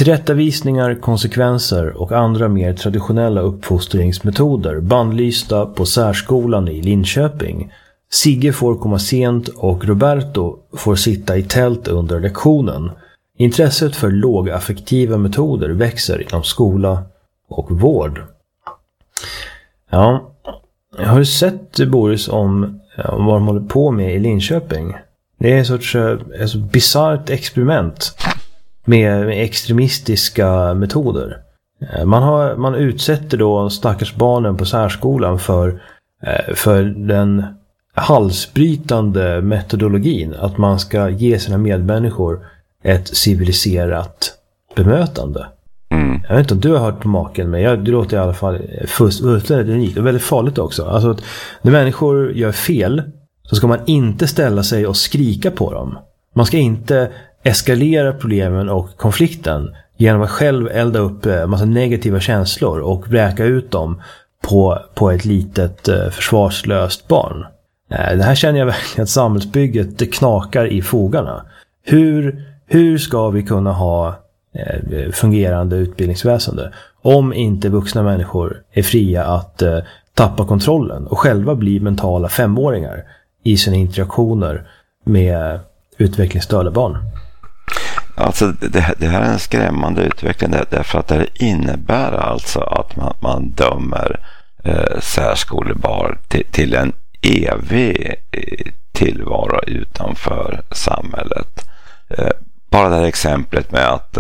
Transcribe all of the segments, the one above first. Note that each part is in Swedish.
Tillrättavisningar, konsekvenser och andra mer traditionella uppfostringsmetoder bandlysta på särskolan i Linköping. Sigge får komma sent och Roberto får sitta i tält under lektionen. Intresset för lågaffektiva metoder växer inom skola och vård. Ja, har du sett, Boris, om vad de håller på med i Linköping? Det är en sorts bisarrt experiment med extremistiska metoder. Man utsätter då stackars barnen på särskolan för den halsbrytande metodologin att man ska ge sina medmänniskor ett civiliserat bemötande. Jag vet inte om du har hört på maken, men det låter i alla fall fullständigt unikt och väldigt farligt också. Alltså att när människor gör fel så ska man inte ställa sig och skrika på dem. Man ska inte eskalera problemen och konflikten genom att själv elda upp massa negativa känslor och vräka ut dem på ett litet försvarslöst barn. Det här känner jag verkligen att samhällsbygget knakar i fogarna. Hur ska vi kunna ha fungerande utbildningsväsende om inte vuxna människor är fria att tappa kontrollen och själva bli mentala femåringar i sina interaktioner med utvecklingsstörda barn? Alltså det här är en skrämmande utveckling därför att det innebär alltså att man dömer särskolebarn till en evig tillvaro utanför samhället. Bara det här exemplet med att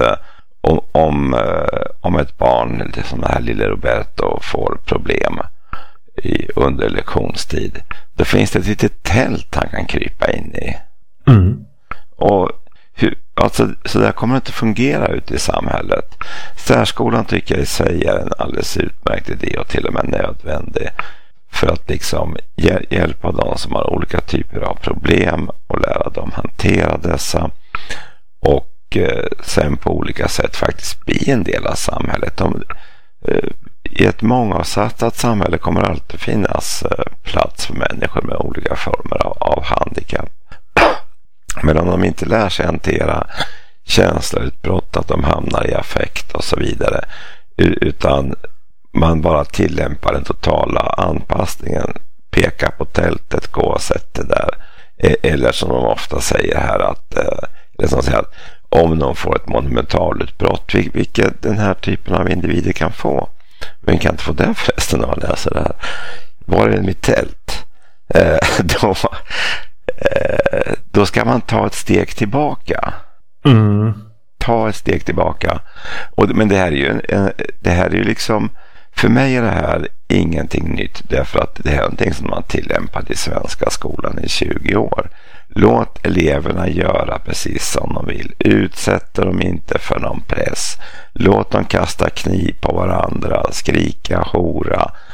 om ett barn, som det här lilla Roberto, får problem under lektionstid, då finns det ett litet tält han kan krypa in i. Och så där kommer det inte fungera ute i samhället. Särskolan tycker jag i sig är en alldeles utmärkt idé och till och med nödvändig för att liksom hjälpa de som har olika typer av problem och lära dem hantera dessa och sen på olika sätt faktiskt bli en del av samhället. I ett mångavsattat samhälle kommer det alltid finnas plats för människor med olika former av handikapp. Men om de inte lär sig hantera känsloutbrott, att de hamnar i affekt och så vidare, utan man bara tillämpar den totala anpassningen, pekar på tältet, gå och sätt det där, eller som de ofta säger här att om de får ett monumentalutbrott, vilket den här typen av individer kan få, men kan inte få det förresten när man läser det här. Var är mitt tält? Då ska man ta ett steg tillbaka. Ta ett steg tillbaka. Men det här är ju liksom, för mig är det här ingenting nytt, därför att det är någonting som man tillämpat i svenska skolan i 20 år. Låt eleverna göra precis som de vill. Utsätter dem inte för någon press. Låt dem kasta kniv på varandra, skrika, hora.